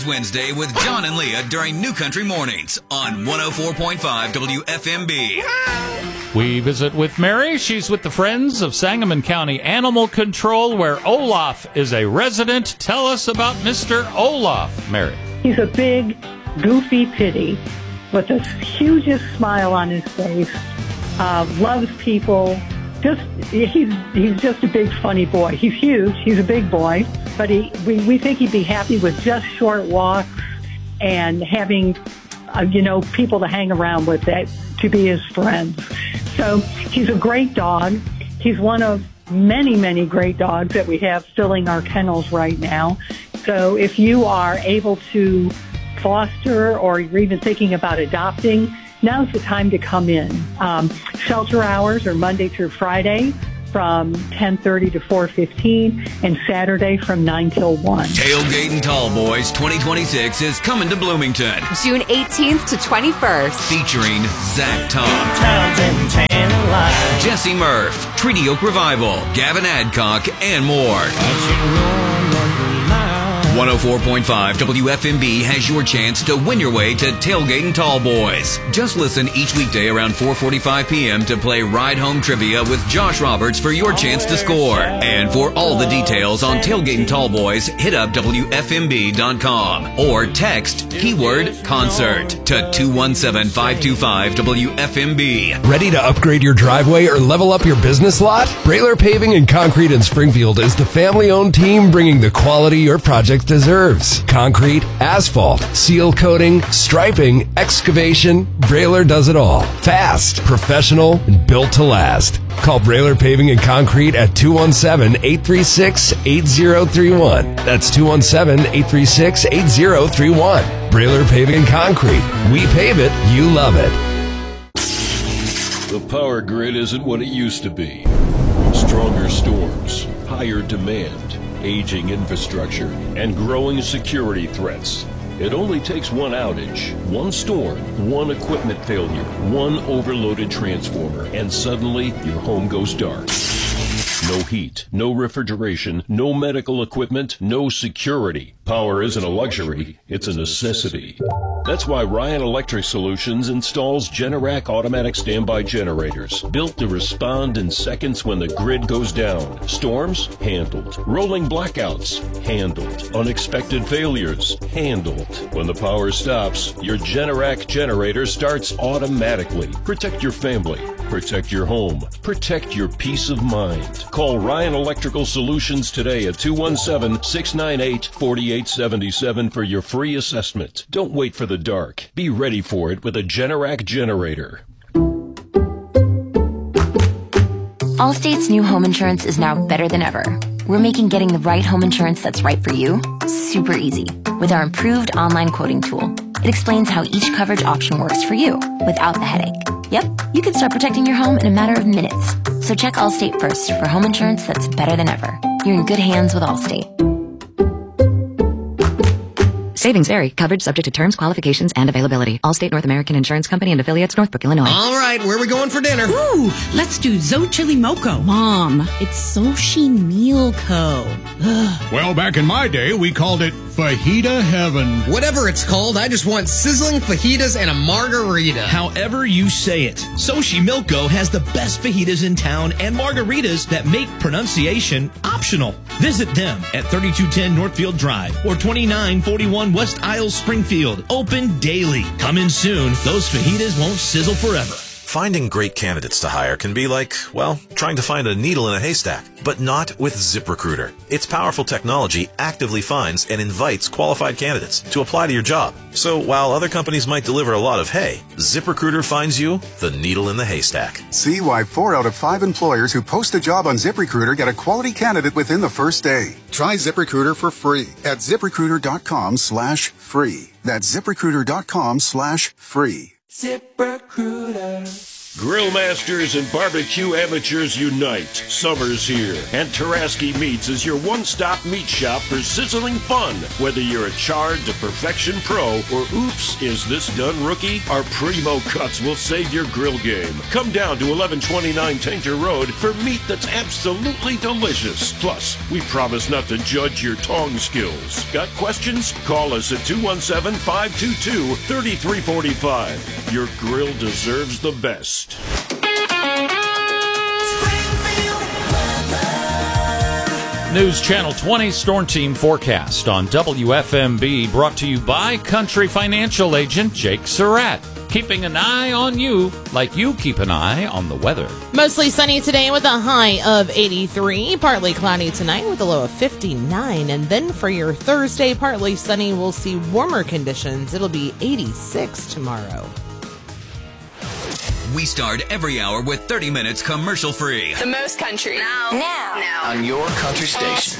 Wednesday with John and Leah during New Country Mornings on 104.5 WFMB. We visit with Mary. She's with the Friends of Sangamon County Animal Control, where Olaf is a resident. Tell us about Mr. Olaf, Mary. He's a big, goofy pitty with the hugest smile on his face, loves people. He's just a big, funny boy. He's huge. He's a big boy. But we think he'd be happy with just short walks and having, people to hang around with that to be his friends. So he's a great dog. He's one of many, many great dogs that we have filling our kennels right now. So if you are able to foster or you're even thinking about adopting, now's the time to come in. Shelter hours are Monday through Friday from 10:30 to 4:15, and Saturday from 9 till 1. Tailgating Tall Boys 2026 is coming to Bloomington. June 18th to 21st. Featuring Zach Tom, Jesse Murph, Treaty Oak Revival, Gavin Adcock, and more. 104.5 WFMB has your chance to win your way to Tailgating Tall Boys. Just listen each weekday around 4:45 p.m. to play Ride Home Trivia with Josh Roberts for your chance to score. And for all the details on Tailgating Tall Boys, hit up WFMB.com or text keyword concert to 217-525 WFMB. Ready to upgrade your driveway or level up your business lot? Brailer Paving and Concrete in Springfield is the family-owned team bringing the quality your project deserves. Concrete, asphalt, seal coating, striping, excavation, Brailer does it all. Fast, professional, and built to last. Call Brailer Paving and Concrete at 217-836-8031. That's 217-836-8031. Brailer Paving and Concrete. We pave it, you love it. The power grid isn't what it used to be. Stronger storms, higher demand, aging infrastructure, and growing security threats. It only takes one outage, one storm, one equipment failure, one overloaded transformer, and suddenly your home goes dark. No heat, no refrigeration, no medical equipment, no security. Power isn't a luxury, it's a necessity. That's why Ryan Electric Solutions installs Generac automatic standby generators, built to respond in seconds when the grid goes down. Storms? Handled. Rolling blackouts? Handled. Unexpected failures? Handled. When the power stops, your Generac generator starts automatically. Protect your family. Protect your home. Protect your peace of mind. Call Ryan Electrical Solutions today at 217-698-4877 for your free assessment. Don't wait for the dark. Be ready for it with a Generac generator. Allstate's new home insurance is now better than ever. We're making getting the right home insurance that's right for you super easy with our improved online quoting tool. It explains how each coverage option works for you without the headache. Yep, you can start protecting your home in a matter of minutes. So check Allstate first for home insurance that's better than ever. You're in good hands with Allstate. Savings vary. Coverage subject to terms, qualifications, and availability. Allstate North American Insurance Company and affiliates, Northbrook, Illinois. All right, where are we going for dinner? Ooh, let's do Zo-Chili Moco. Mom, it's Soshi Meal Co. Ugh. Well, back in my day, we called it Fajita Heaven. Whatever it's called, I just want sizzling fajitas and a margarita. However you say it, Soshi Milko has the best fajitas in town and margaritas that make pronunciation optional. Visit them at 3210 Northfield Drive or 2941 West Isles, Springfield. Open daily. Come in soon. Those fajitas won't sizzle forever. Finding great candidates to hire can be like, well, trying to find a needle in a haystack, but not with ZipRecruiter. Its powerful technology actively finds and invites qualified candidates to apply to your job. So while other companies might deliver a lot of hay, ZipRecruiter finds you the needle in the haystack. See why 4 out of 5 employers who post a job on ZipRecruiter get a quality candidate within the first day. Try ZipRecruiter for free at ZipRecruiter.com/free. That's ZipRecruiter.com/free. ZipRecruiter. Grill masters and barbecue amateurs unite. Summer's here, and Taraski Meats is your one-stop meat shop for sizzling fun. Whether you're a charred to perfection pro or oops, is this done rookie? Our primo cuts will save your grill game. Come down to 1129 Tainter Road for meat that's absolutely delicious. Plus, we promise not to judge your tong skills. Got questions? Call us at 217-522-3345. Your grill deserves the best. News Channel 20 Storm Team Forecast on WFMB, brought to you by Country Financial Agent Jake Surratt. Keeping an eye on you like you keep an eye on the weather. Mostly sunny today with a high of 83. Partly cloudy tonight with a low of 59. And then for your Thursday, partly sunny, we'll see warmer conditions. It'll be 86 tomorrow. We start every hour with 30 minutes commercial free. The most country. Now. On your country station.